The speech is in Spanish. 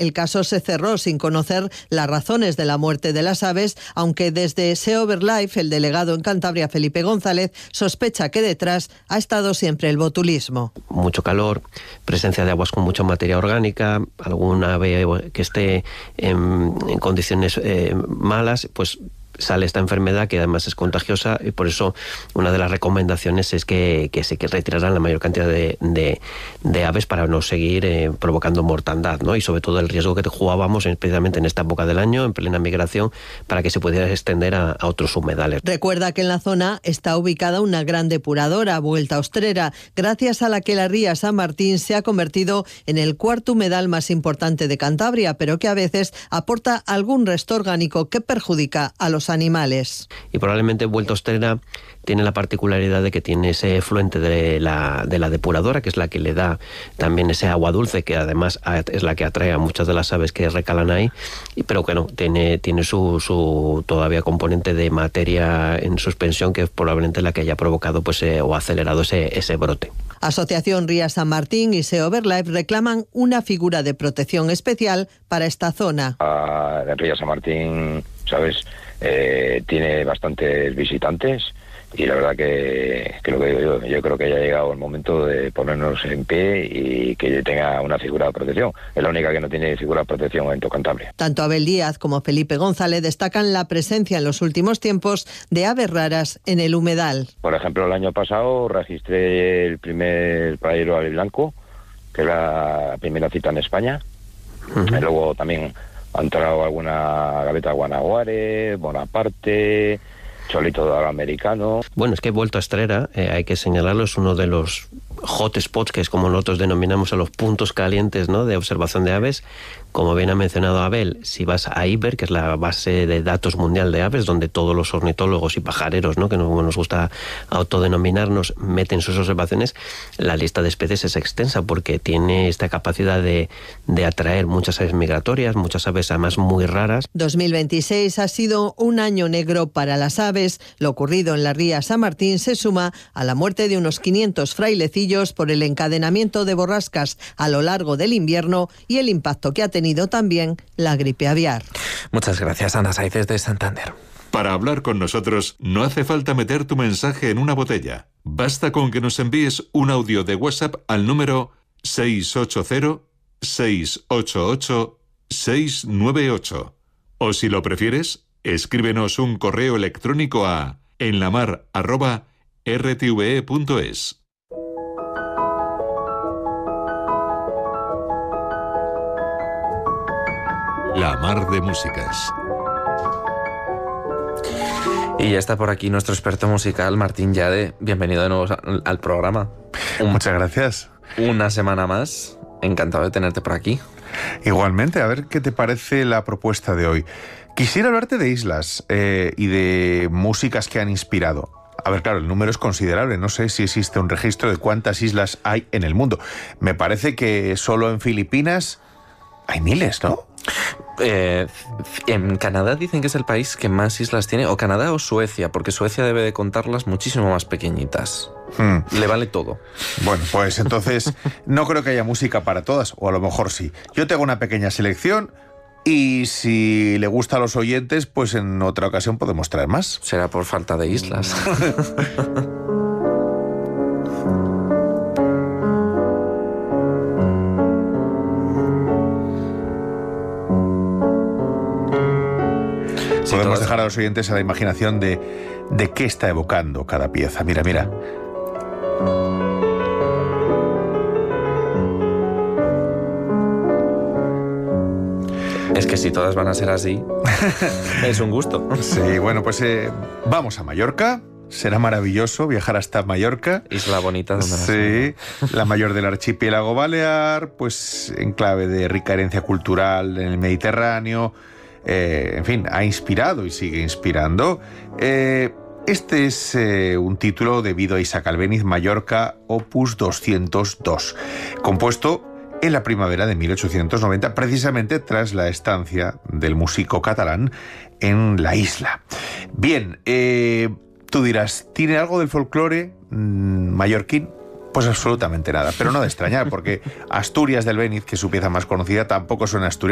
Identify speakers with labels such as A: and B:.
A: el caso se cerró sin conocer las razones de la muerte de las aves, aunque desde Seoverlife, el delegado en Cantabria, Felipe González, sospecha que detrás ha estado siempre el botulismo.
B: Mucho calor, presencia de aguas con mucha materia orgánica, alguna ave que esté en condiciones malas, pues sale esta enfermedad que además es contagiosa, y por eso una de las recomendaciones es que se retiraran la mayor cantidad de aves para no seguir provocando mortandad, ¿no? Y sobre todo el riesgo que jugábamos especialmente en esta época del año, en plena migración, para que se pudiera extender a otros humedales.
A: Recuerda que en la zona está ubicada una gran depuradora, Vuelta Ostrera, gracias a la que la ría San Martín se ha convertido en el cuarto humedal más importante de Cantabria, pero que a veces aporta algún resto orgánico que perjudica a los animales.
B: Y probablemente Vuelta Ostrera tiene la particularidad de que tiene ese efluente de la depuradora, que es la que le da también ese agua dulce, que además es la que atrae a muchas de las aves que recalan ahí, pero que no, tiene su todavía componente de materia en suspensión, que es probablemente la que haya provocado o acelerado ese brote.
A: Asociación Ría San Martín y Seoverlife reclaman una figura de protección especial para esta zona.
C: Ría San Martín, ¿sabes?, tiene bastantes visitantes, y la verdad que lo que digo yo creo que ya ha llegado el momento de ponernos en pie y que tenga una figura de protección. Es la única que no tiene figura de protección en todo Cantabria.
A: Tanto Abel Díaz como Felipe González destacan la presencia en los últimos tiempos de aves raras en el humedal.
C: Por ejemplo, el año pasado registré el primer playero ave blanco, que es la primera cita en España. Y luego también ha entrado alguna gaveta guanaguare, Bonaparte, cholito de oro americano.
B: Bueno, es que Vuelta Ostrera, hay que señalarlo, es uno de los hot spots, que es como nosotros denominamos a los puntos calientes, ¿no?, de observación de aves. Como bien ha mencionado Abel, si vas a IBER, que es la base de datos mundial de aves, donde todos los ornitólogos y pajareros, ¿no?, que nos gusta autodenominarnos, meten sus observaciones, la lista de especies es extensa, porque tiene esta capacidad de atraer muchas aves migratorias, muchas aves además muy raras.
A: 2026 ha sido un año negro para las aves. Lo ocurrido en la ría San Martín se suma a la muerte de unos 500 frailecillos por el encadenamiento de borrascas a lo largo del invierno y el impacto que ha tenido también la gripe aviar.
D: Muchas gracias, Ana Saiz, desde Santander.
E: Para hablar con nosotros no hace falta meter tu mensaje en una botella. Basta con que nos envíes un audio de WhatsApp al número 680-688-698. O si lo prefieres, escríbenos un correo electrónico a enlamar@rtve.es. La Mar de Músicas.
D: Y ya está por aquí nuestro experto musical, Martín Llade. Bienvenido de nuevo al programa.
F: Muchas gracias.
D: Una semana más. Encantado de tenerte por aquí.
F: Igualmente, a ver qué te parece la propuesta de hoy. Quisiera hablarte de islas y de músicas que han inspirado. A ver, claro, el número es considerable. No sé si existe un registro de cuántas islas hay en el mundo. Me parece que solo en Filipinas hay miles, ¿no?
D: En Canadá dicen que es el país que más islas tiene, o Canadá o Suecia, porque Suecia debe de contarlas muchísimo más pequeñitas. Le vale todo.
F: Bueno, pues entonces no creo que haya música para todas, o a lo mejor sí. Yo tengo una pequeña selección y si le gusta a los oyentes, pues en otra ocasión podemos traer más.
D: Será por falta de islas.
F: Podemos dejar a los oyentes a la imaginación de qué está evocando cada pieza. Mira, mira.
D: Es que si todas van a ser así, es un gusto.
F: Sí, bueno, pues vamos a Mallorca. Será maravilloso viajar hasta Mallorca.
D: Isla bonita donde
F: sí, la mayor del archipiélago balear, pues en clave de rica herencia cultural en el Mediterráneo. En fin, ha inspirado y sigue inspirando. Este es un título debido a Isaac Albéniz, Mallorca, opus 202, compuesto en la primavera de 1890, precisamente tras la estancia del músico catalán en la isla. Bien, tú dirás, ¿tiene algo del folclore mallorquín? Pues absolutamente nada, pero no de extrañar, porque Asturias del Béniz, que es su pieza más conocida, tampoco suena asturiana.